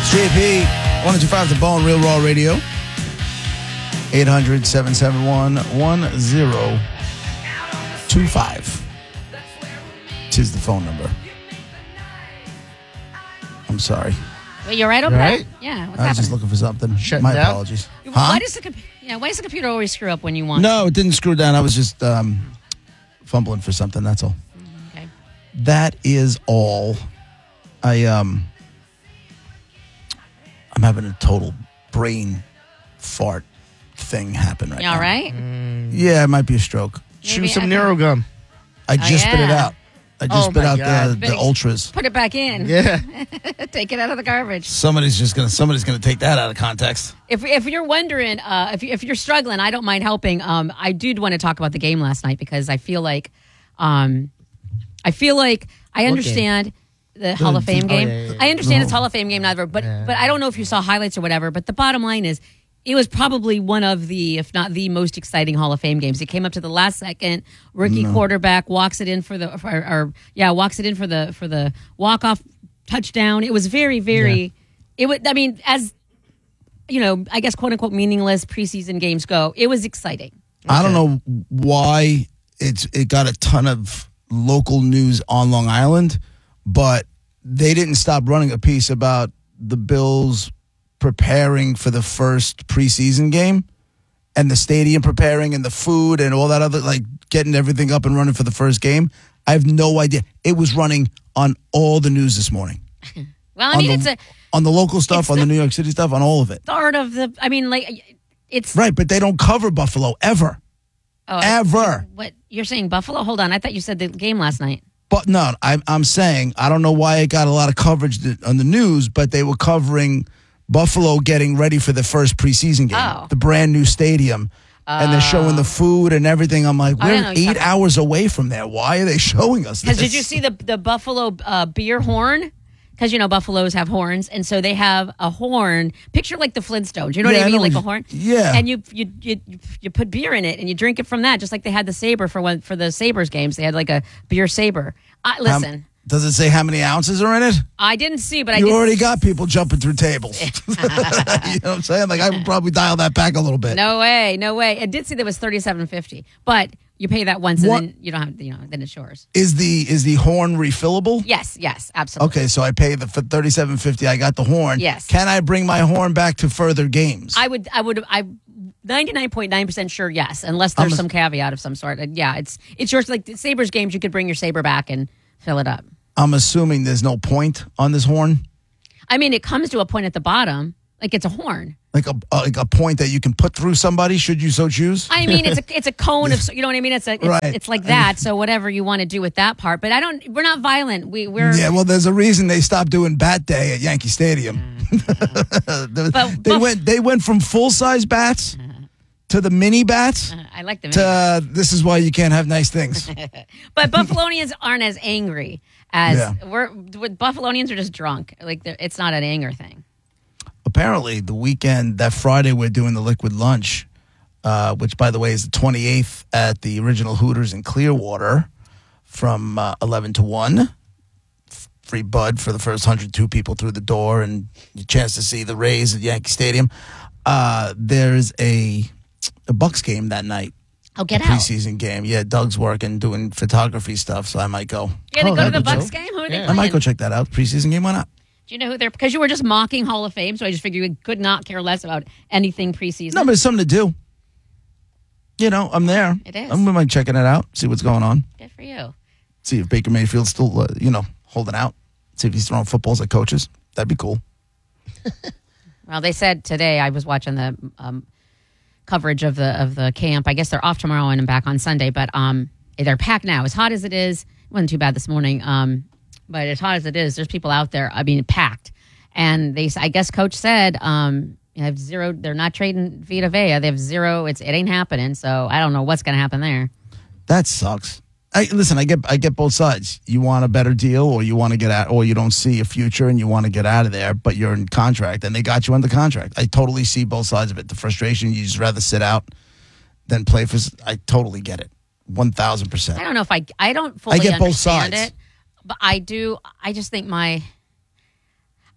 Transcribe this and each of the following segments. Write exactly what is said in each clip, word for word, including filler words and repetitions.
J P, one oh two point five The Bone, Real Raw Radio. eight hundred, seven seven one, one oh two five. Tis the phone number. I'm sorry. Wait, you're right over You're there? right? Yeah, what's I was happening? just looking for something. Shutting My down? apologies. Why Huh? does the comp- yeah, why does the computer always screw up when you want? No, it didn't screw down. I was just um, fumbling for something. That's all. Okay. That is all. I um, I'm having a total brain fart thing happen right You all now. right? Yeah, it might be a stroke. Chew Maybe some I can- Neurogum. I just spit it yeah. out. I just Oh spit my out God. the, the ultras. Put it back in. Yeah. Take it out of the garbage. Somebody's just gonna somebody's gonna take that out of context. If if you're wondering, uh, if you, if you're struggling, I don't mind helping. Um, I did want to talk about the game last night because I feel like, um, I feel like I understand the Hall of Fame oh, game. yeah, yeah, yeah. I understand No. it's Hall of Fame game, neither. But Yeah. but I don't know if you saw highlights or whatever. But the bottom line is, it was probably one of the, if not the most exciting Hall of Fame games. It came up to the last second. Rookie quarterback walks it in for the, or, or yeah, walks it in for the for the walk off touchdown. It was very very. It would. I mean, as you know, I guess quote unquote meaningless preseason games go. It was exciting. I don't know why it's it got a ton of local news on Long Island, but they didn't stop running a piece about the Bills preparing for the first preseason game and the stadium preparing and the food and all that other, like getting everything up and running for the first game. I have no idea. It was running on all the news this morning. Well, I on mean, the, it's a on the local stuff, it's on the- the New York City stuff, on all of it. start of the. I mean, like it's Right, but they don't cover Buffalo ever. oh, Ever. What you're saying, Buffalo? Hold on, I thought you said the game last night. But no, I'm, I'm saying, I don't know why it got a lot of coverage th- on the news, but they were covering Buffalo getting ready for the first preseason game, Oh. the brand new stadium. And they're showing the food and everything. I'm like, I we're didn't know you eight talking- hours away from there. Why are they showing us this? Because did you see the the Buffalo uh, beer horn? Because you know buffaloes have horns, and so they have a horn. Picture like the Flintstones. You know Yeah, what I I mean, know like what a you- horn. yeah. And you you you you put beer in it, and you drink it from that, just like they had the saber for one for the Sabres games. They had like a beer saber. I, Um, listen, Does it say how many ounces are in it? I didn't see, but I You did already got people jumping through tables. You know what I'm saying? Like, I would probably dial that back a little bit. No way, no way. I did see that was thirty-seven fifty, but you pay that once, and What- then you don't have, you know, then it's yours. Is the is the horn refillable? Yes, yes, absolutely. Okay, so I pay the for thirty-seven fifty. I got the horn. Yes. Can I bring my horn back to further games? I would, I would, I. ninety-nine point nine percent sure, yes, unless there's I'm a- some caveat of some sort. Uh, Yeah, it's it's yours. Like the Sabres games, you could bring your saber back and fill it up. I'm assuming there's no point on this horn, I mean, it comes to a point at the bottom, like it's a horn. like a uh, like a point that you can put through somebody should you so choose. I mean, it's a it's a cone of, you know what I mean? It's a it's, Right. it's like that. So whatever you want to do with that part, but I don't. We're not violent. We we're Yeah, well, there's a reason they stopped doing Bat Day at Yankee Stadium. they But- they but- went they went from full size bats to the mini bats. I like the. To uh, this is why you can't have nice things. But Buffalonians aren't as angry as Yeah. we're. With Buffalonians are just drunk. Like they're- it's not an anger thing. Apparently, the weekend that Friday we're doing the liquid lunch, uh, which by the way is the twenty-eighth at the original Hooters in Clearwater, from uh, eleven to one. F- Free bud for the first one hundred two people through the door, and a chance to see the Rays at Yankee Stadium. Uh, there's a a Bucks game that night. Oh, get a out! preseason game. Yeah, Doug's working doing photography stuff, so I might go. Yeah, they Oh, go to that'd the be Bucks dope. game. Who are they Yeah. I playing? might go check that out. Preseason game, why not? Do you know who they're? Because you were just mocking Hall of Fame, so I just figured you could not care less about anything preseason. No, but it's something to do. You know, I'm there. It is. I'm like checking it out, see what's going on. Good for you. See if Baker Mayfield's still, uh, you know, holding out. See if he's throwing footballs at coaches. That'd be cool. Well, they said today. I was watching the um, coverage of the of the camp. I guess they're off tomorrow and back on Sunday, but um, they're packed now. As hot as it is, it wasn't too bad this morning. Um, but as hot as it is, there's people out there. I mean, packed. And they, I guess, Coach said, um, you have zero. They're not trading Vita Vea. They have zero. It's it ain't happening. So I don't know what's going to happen there. That sucks. I, listen, I get I get both sides. You want a better deal, or you want to get out, or you don't see a future and you want to get out of there, but you're in contract and they got you under contract. I totally see both sides of it. The frustration, you just rather sit out than play for. I totally get it, one thousand I percent. don't know if I. I don't fully I get both understand sides. it, but I do. I just think my.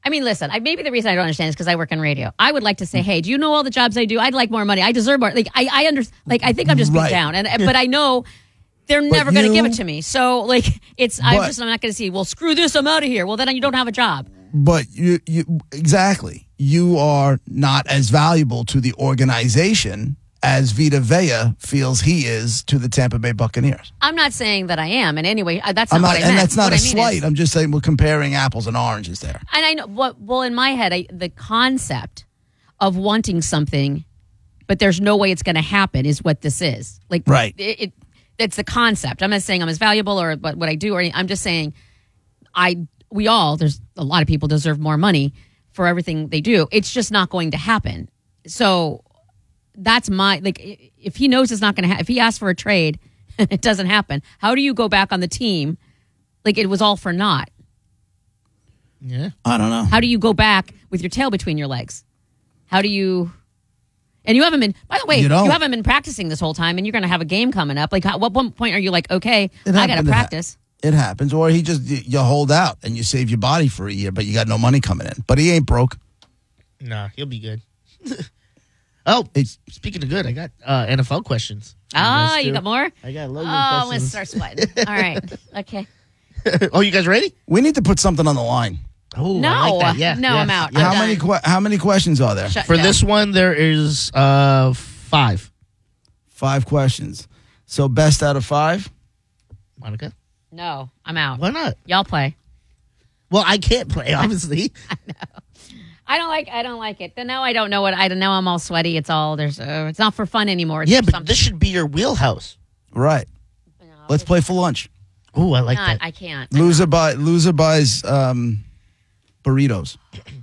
I mean, listen, I, maybe the reason I don't understand is because I work in radio. I would like to say, hey, do you know all the jobs I do? I'd like more money. I deserve more. Like, I, I under, like, I think I'm just beat Right. down. And But I know they're never going to you- give it to me. So, like, it's, I'm But- just, I'm not going to see, well, screw this, I'm out of here. Well, then you don't have a job. But you, you exactly, you are not as valuable to the organization as Vita Vea feels he is to the Tampa Bay Buccaneers. I'm not saying that I am. And anyway, uh, that's not, I'm not, what I meant. and that's not What a I mean slight. is- I'm just saying we're comparing apples and oranges there. And I know what. Well, in my head, I, the concept of wanting something, but there's no way it's going to happen, is what this is. Like, Right. It, it it's the concept. I'm not saying I'm as valuable or what, what I do, or any- I'm just saying, I we all there's a lot of people deserve more money for everything they do. It's just not going to happen. So that's my like. i- If he knows it's not going to happen, if he asks for a trade and it doesn't happen, how do you go back on the team? Like it was all for naught. Yeah. I don't know. How do you go back with your tail between your legs? How do you? And you haven't been. By the way, You you, don't. haven't been practicing this whole time, and you're going to have a game coming up. Like, how, what one point are you like, okay, It I got to happened. practice? It happens, or he just you hold out and you save your body for a year, but you got no money coming in. But he ain't broke. Nah, he'll be good. oh, It's- speaking of good, I got uh, N F L questions. Ah, guys you do? got more? I got Oh, loads I'm of going to start questions. sweating. All right. Okay. oh, you guys ready? We need to put something on the line. Oh, No. I like that. Yeah, No, yeah, I'm out. yeah. I'm how done. many que- how many questions are there? Shut For down. this one, there is uh, five. Five questions. So best out of five. Monica, No, I'm out. why not? Y'all play. Well, I can't play, obviously. I don't like. I don't like it. Then now I don't know what. I don't know. I'm all sweaty. It's all. There's. Uh, it's not for fun anymore. It's yeah, for but something. this should be your wheelhouse. Right. No, Let's play for lunch. Oh, I like not. that. I can't. Loser buy loser buys um, burritos.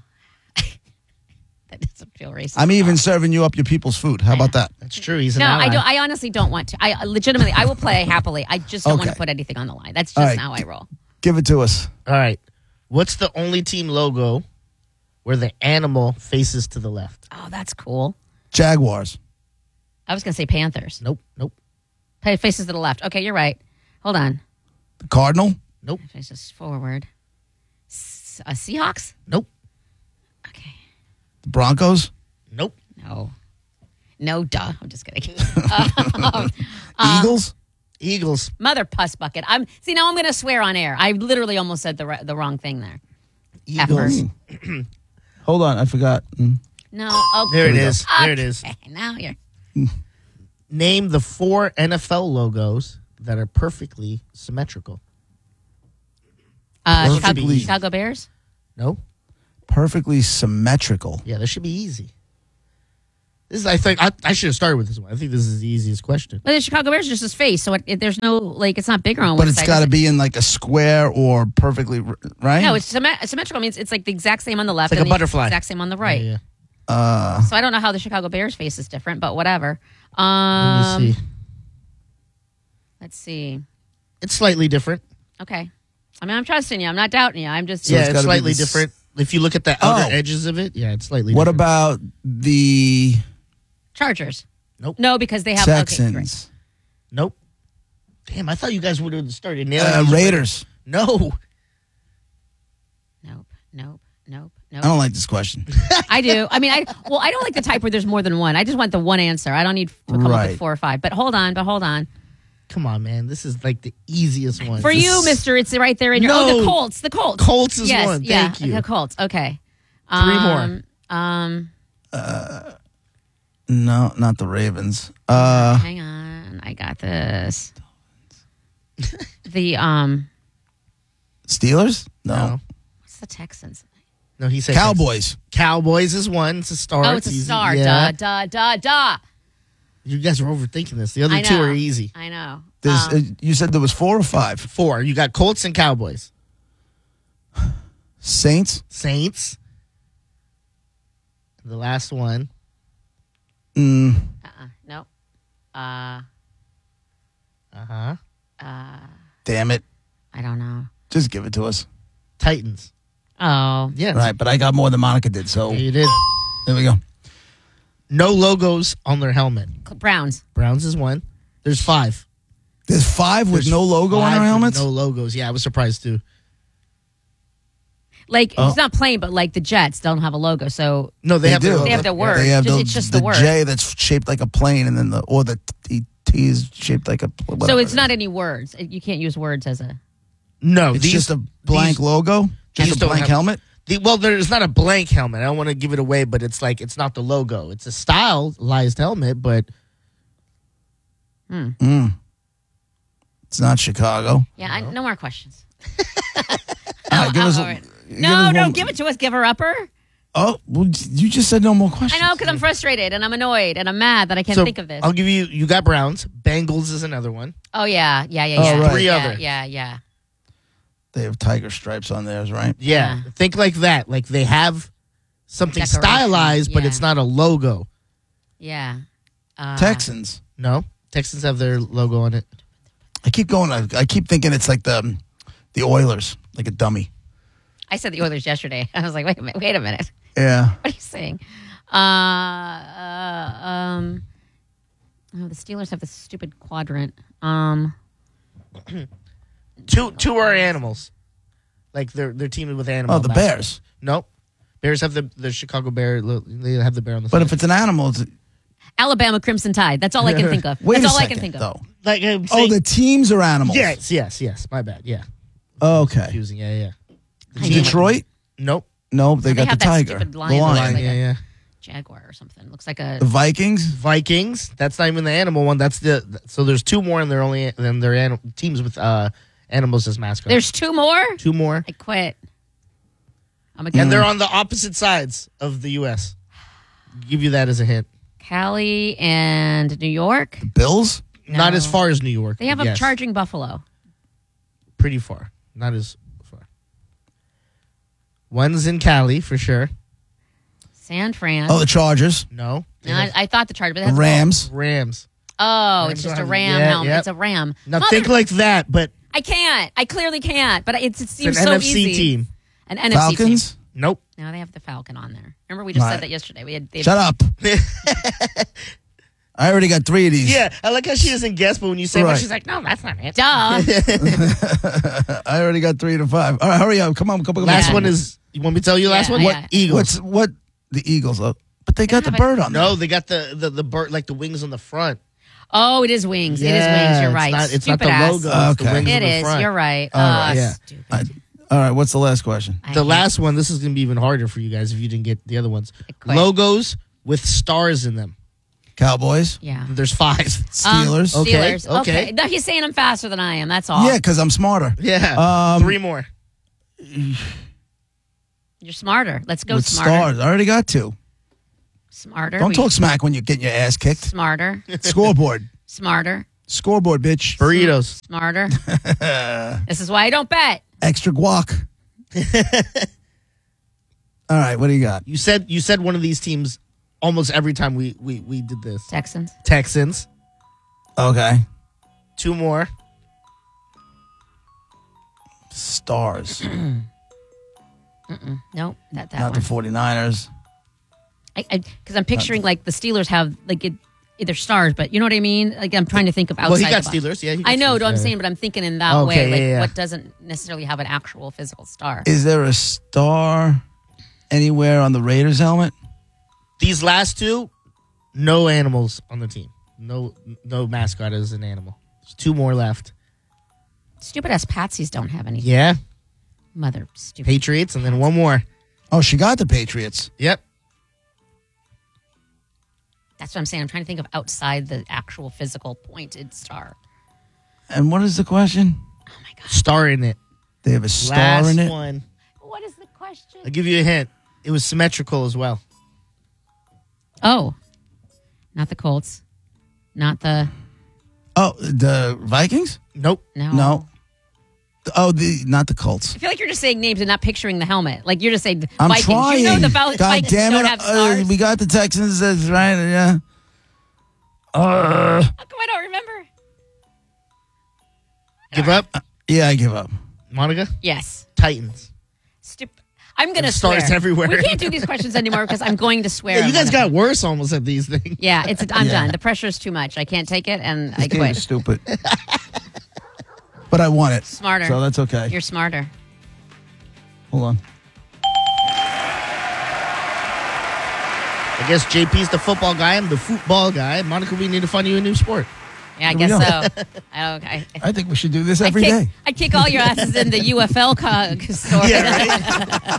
That doesn't feel racist. I'm even serving you up your people's food. How about that? That's true. He's an No, ally. I don't. I honestly don't want to. I legitimately, I will play happily. I just don't want Okay. to put anything on the line. That's just All right. how I roll. Give it to us. All right. What's the only team logo where the animal faces to the left? Oh, that's cool. Jaguars. I was going to say Panthers. Nope. Nope. Pay faces to the left. Okay, you're right. Hold on. The Cardinal. Nope. Faces forward. S- uh, Seahawks. Nope. Okay. The Broncos. Nope. No. No, duh. I'm just kidding. Eagles. Eagles. Mother puss bucket. I'm see now. I'm going to swear on air. I literally almost said the ri- the wrong thing there. Eagles. Effort. Hold on, I forgot. Mm. No. Oh, There it we go. is. There it is. okay, now you're. Name the four N F L logos that are perfectly symmetrical. Uh, Chicago, Perfectly. Chicago Bears. No? Perfectly symmetrical. Yeah, that should be easy. This is, I think, I, I should have started with this one. I think this is the easiest question. But the Chicago Bears is just his face, so it, it, there's no like it's not bigger on But one it's side. got to is it? be in like a square or perfectly r- right. No, it's symmet- symmetrical. Means it's like the exact same on the left, It's like and a the butterfly. exact same on the right. Yeah, yeah. uh, So I don't know how the Chicago Bears face is different, but whatever. Let Um, me see. Let's see. It's slightly different. Okay. I mean, I'm trusting you. I'm not doubting you. I'm just. So yeah, it's it's, gotta be slightly this- different. If you look at the outer Oh. edges of it, yeah, it's slightly what different. about the Chargers. Nope. No, because they have okay, great. Texans? Nope. Damn, I thought you guys would have started nailing Uh, these. Raiders. No. Nope. Nope. Nope. I Nope. don't like this question. I do. I mean, I well, I don't like the type where there's more than one. I just want the one answer. I don't need to come up Right. with four or five. But hold on. But hold on. Come on, man. This is like the easiest one. For This- you, Mister, it's right there in your. Oh, No. the Colts. The Colts. Colts is yes, one. Yeah, Thank you. the Colts. Okay. Three um, more. Um. No, not the Ravens. Uh, Hang on. I got this. the um. Steelers? No. No. What's the Texans? No, he said Cowboys. Cowboys is one. It's a star. Oh, it's a easy. star. Yeah. Duh, duh, duh, duh. You guys are overthinking this. The other I two know. are easy. I know. There's, Um, uh, you said there was four or five. Four. You got Colts and Cowboys. Saints. Saints. The last one. Mm, uh-uh. Nope. Uh. Uh huh. Uh. damn it. I don't know. Just give it to us. Titans. Oh. Yeah. Right, but I got more than Monica did, so Yeah, you did. there we go. No logos on their helmet. Browns. Browns is one. There's five. There's five with There's no logo on five our with helmets? No logos. Yeah, I was surprised too. Like Oh. he's not playing, but like the Jets don't have a logo, so No, they, They have do. their they have logo. the word. They have Just- the, it's just the, the word. J that's shaped like a plane, and then the or the T, T is shaped like a. Whatever so it's it not is. any words. You can't use words as a. No, It's these, just a blank these- logo, just these a don't blank have- helmet. The, well, there's not a blank helmet. I don't want to give it away, but it's like it's not the logo. It's a stylized helmet, but Mm. It's not Chicago. Yeah, I, no more questions. All right, give Oh, us a- all right. give No, us no, one- give it to us. Give her upper. Oh, well, you just said no more questions. I know because I'm frustrated and I'm annoyed and I'm mad that I can't so think of this. I'll give you. You got Browns. Bengals is another one. Oh yeah, yeah, yeah, Oh, yeah. right. Three yeah, other. Yeah, yeah. They have tiger stripes on theirs, right? Yeah, Yeah. think like that. Like they have something Decoration, stylized, but yeah. it's not a logo. Yeah. Uh, Texans. No, Texans have their logo on it. I keep going. I, I keep thinking it's like the the Oilers, like a dummy. I said the Oilers yesterday. I was like, wait a minute, wait a minute. Yeah. What are you saying? Uh, uh um oh, the Steelers have this stupid quadrant. Um Two two are animals. Like they're they're teamed with animals. Oh, the Bears. Nope. Bears have the the Chicago Bear. They have the bear on the. But side. if it's an animal, it's, Alabama Crimson Tide. That's all I can think of. wait That's a all second, I can think of. though. like I'm Oh, saying, the teams are animals. yes, yes, yes. My bad. Yeah, Okay. confusing. Yeah, yeah. The I team- know. Detroit? Nope. No, they They got have the that tiger. stupid The lion lion. Like yeah, a- yeah. Jaguar or something. Looks like a The Vikings? Vikings. That's not even the animal one. That's the. So there's two more, and they're only then they're anim- teams with uh animals as mascots. There's two more? two more, I quit. I'm a and they're on the opposite sides of the U S Give you that as a hint. Cali and New York. Bills? Not No. as far as New York. They have but a yes. charging buffalo. Pretty far. Not as far. One's in Cali for sure. San Fran. Oh, the Chargers. No. They No, I, have I thought the charge, but The that's Rams. Rams. Oh, Rams it's just don't a have- ram yeah, helmet. yep. It's a ram. Now Mother- think like that, but I can't. I clearly can't. But it's, it it's seems an so N F C easy. team. An N F C Falcons? team. Nope. No, they have the Falcon on there. Remember, we just Right. said that yesterday. We had. They Shut up. I already got three of these. Yeah, I like how she doesn't guess, but when you say one, Right. she's like, no, that's not it. Duh. I already got three to five. All right, hurry up. Come on. Come on. Last Yeah. one is, you want me to tell you the last Yeah, one? yeah. What? Eagles. What's what? The Eagles. Oh, but they got the have a- bird on there. No, they got the, the, the bird, like the wings on the front. Oh, it is wings. it is Yeah, wings. You're it's right. not- it's not Stupid the ass. logo. It's the Okay. wings on It the is. front. You're right. All right, Uh, yeah. Stupid. I- all right. What's the last question? I The hate- last one, this is going to be even harder for you guys if you didn't get the other ones. quit. Logos with stars in them. Cowboys. Yeah. There's five. Um, Steelers. Okay, Steelers. okay. Okay. No, he's saying I'm faster than I am. That's all. Yeah, because I'm smarter. Yeah. Um, Three more. You're smarter. Let's go With smarter. stars. I already got two. Smarter. Don't We- talk smack when you're getting your ass kicked. Smarter. Scoreboard. Smarter. Scoreboard, bitch. Burritos. Smarter. This is why I don't bet. Extra guac. All right, what do you got? You said you said one of these teams almost every time we, we, we did this. Texans. Texans. Okay. Two more. Stars. Nope. That that Not one. the 49ers. Because I'm picturing like the Steelers have like it, either stars, but you know what I mean. Like I'm trying to think of outside. Well, he got the box. Steelers. Yeah, he got I know Steelers. what I'm Yeah. saying, but I'm thinking in that Okay, way, like yeah, yeah. what doesn't necessarily have an actual physical star. Is there a star anywhere on the Raiders helmet? These last two, no animals on the team. No no mascot as an animal. There's two more left. Stupid ass Patsies don't have any. Yeah. Mother stupid. Patriots, and then one more. Oh, she got the Patriots. Yep. That's what I'm saying. I'm trying to think of outside the actual physical pointed star. And what is the question? Oh my god. Star in it. They have a star Last in it. one. What is the question? I'll give you a hint. It was symmetrical as well. Oh, not the Colts. Not the Oh, the Vikings? Nope. no. No. Oh, the not the Colts. I feel like you're just saying names and not picturing the helmet. Like you're just saying I'm Vikings. trying. You know the Val- God Vikings damn don't it! have Uh, stars. we got the Texans. That's right. Yeah. Uh, How come I don't remember? Give up. yeah, I give up. Monica? Yes. Titans. Stupid. I'm gonna There's swear. stars everywhere. We can't do these questions anymore because I'm going to swear. Yeah, you I'm guys gonna- got worse almost at these things. Yeah, it's. I'm Yeah. done. The pressure is too much. I can't take it, and I This game quit. is stupid. But I won it. Smarter. So that's okay. You're smarter. Hold on. I guess J P's the football guy. I'm the football guy. Monica, we need to find you a new sport. Yeah, I Here we guess go. so. I, don't, I, I think we should do this I every kick, day. I kick all your asses in the U F L co- store. Yeah, right?